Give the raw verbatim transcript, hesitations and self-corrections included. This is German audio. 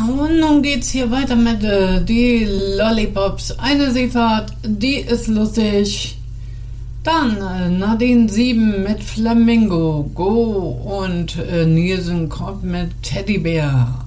und nun geht's hier weiter mit äh, die Lollipops. Eine Seefahrt, die ist lustig. Dann äh, Nadine sieben mit Flamingo, Go und äh, Nielsen kommt mit Teddybär.